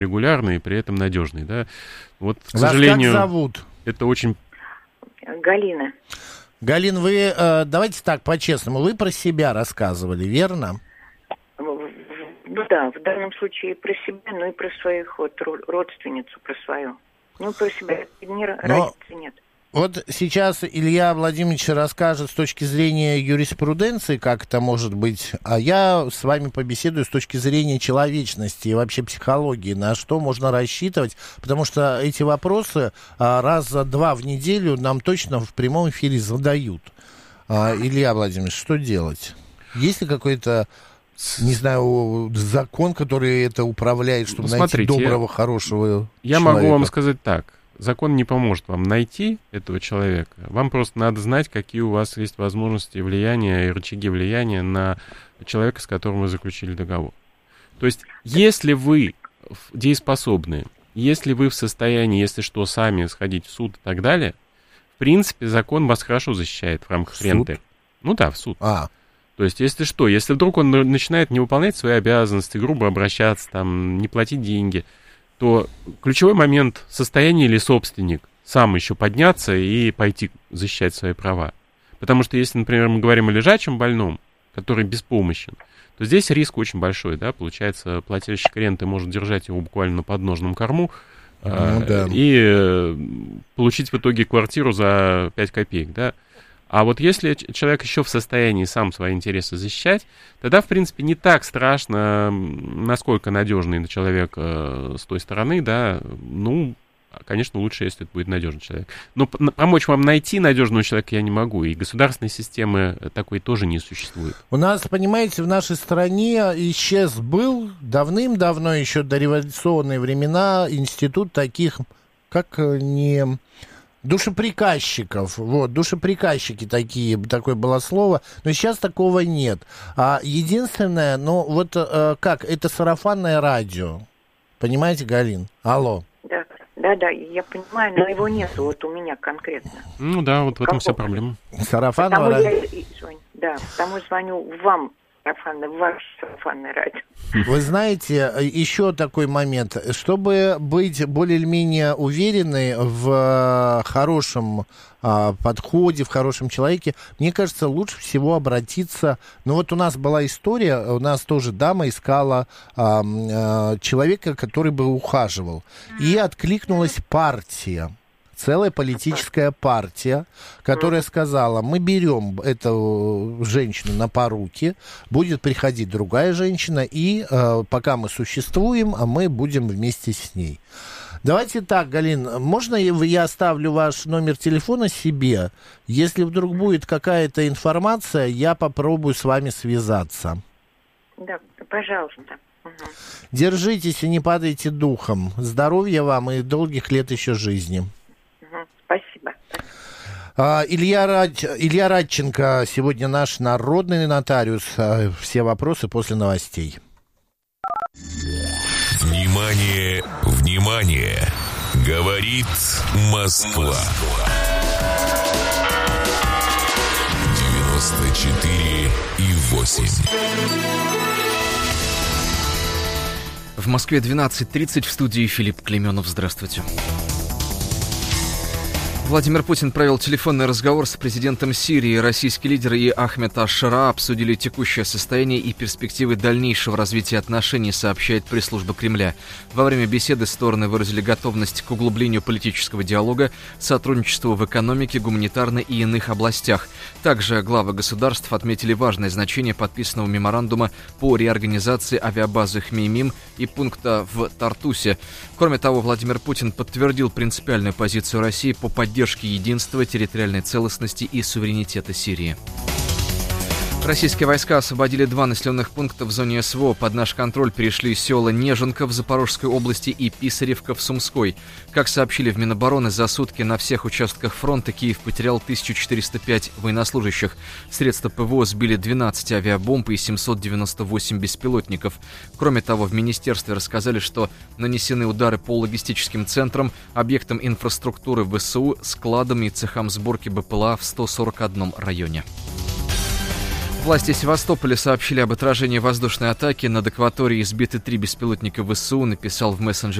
регулярный и при этом надежный, да. Вот, к Вас сожалению, как зовут? это очень... Галина. Галин, вы, давайте так, по-честному, вы про себя рассказывали, верно? Ну да, в данном случае про себя, но и про своих вот родственницу, про свою. Ну, про себя разницы нет. Вот сейчас Илья Владимирович расскажет с точки зрения юриспруденции, как это может быть, а я с вами побеседую с точки зрения человечности и вообще психологии, на что можно рассчитывать, потому что эти вопросы раза 2 в неделю нам точно в прямом эфире задают. Илья Владимирович, что делать? Есть ли какой-то, не знаю, закон, который это управляет, чтобы найти доброго, хорошего Я человека? могу вам сказать так. Закон не поможет вам найти этого человека. Вам просто надо знать, какие у вас есть возможности влияния и рычаги влияния на человека, с которым вы заключили договор. То есть, если вы дееспособны, если вы в состоянии, если что, сами сходить в суд и так далее, в принципе, закон вас хорошо защищает в рамках ренты. Ну да, в суд. То есть, если что, если вдруг он начинает не выполнять свои обязанности, грубо обращаться, там, не платить деньги, то ключевой момент — состояние или собственник сам еще подняться и пойти защищать свои права. Потому что если, например, мы говорим о лежачем больном, который беспомощен, то здесь риск очень большой, да, получается, плательщик ренты может держать его буквально на подножном корму и получить в итоге квартиру за 5 копеек, да. А вот если человек еще в состоянии сам свои интересы защищать, тогда, в принципе, не так страшно, насколько надежный человек с той стороны, да, ну, конечно, лучше, если это будет надежный человек. Но помочь вам найти надежного человека я не могу, и государственной системы такой тоже не существует. У нас, понимаете, в нашей стране был давным-давно, еще до революционные времена, институт таких, как не... душеприказчиков, вот, душеприказчики такое было слово, но сейчас такого нет. Единственное, как, это сарафанное радио, понимаете, Галин? Алло. Да, я понимаю, но его нет вот у меня конкретно. Ну да, вот в этом вся проблема. Сарафанное радио. Потому звоню вам. Ваше сарафанное радио. Вы знаете, еще такой момент. Чтобы быть более-менее уверенной в хорошем подходе, в хорошем человеке, мне кажется, лучше всего обратиться... Ну вот у нас была история, у нас тоже дама искала человека, который бы ухаживал. И откликнулась партия. Целая политическая партия, которая сказала, мы берем эту женщину на поруки, будет приходить другая женщина, и пока мы существуем, мы будем вместе с ней. Давайте так, Галин, можно я оставлю ваш номер телефона себе? Если вдруг будет какая-то информация, я попробую с вами связаться. Да, пожалуйста. Держитесь и не падайте духом. Здоровья вам и долгих лет еще жизни. Спасибо. Илья Радченко сегодня наш народный нотариус. Все вопросы после новостей. Внимание, внимание! Говорит Москва. 94,8. В Москве 12:30, в студии Филипп Клеменов. Здравствуйте. Владимир Путин провел телефонный разговор с президентом Сирии. Российский лидер и Ахмед аш-Шара обсудили текущее состояние и перспективы дальнейшего развития отношений, сообщает пресс-служба Кремля. Во время беседы стороны выразили готовность к углублению политического диалога, сотрудничеству в экономике, гуманитарной и иных областях. Также главы государств отметили важное значение подписанного меморандума по реорганизации авиабазы Хмеймим и пункта в Тартусе. Кроме того, Владимир Путин подтвердил принципиальную позицию России по поддержке единства, территориальной целостности и суверенитета Сирии. Российские войска освободили 2 населенных пункта в зоне СВО. Под наш контроль перешли села Неженка в Запорожской области и Писаревка в Сумской. Как сообщили в Минобороны, за сутки на всех участках фронта Киев потерял 1405 военнослужащих. Средства ПВО сбили 12 авиабомб и 798 беспилотников. Кроме того, в министерстве рассказали, что нанесены удары по логистическим центрам, объектам инфраструктуры ВСУ, складам и цехам сборки БПЛА в 141 районе. Власти Севастополя сообщили об отражении воздушной атаки. Над акваторией сбиты 3 беспилотника ВСУ, написал в мессенджере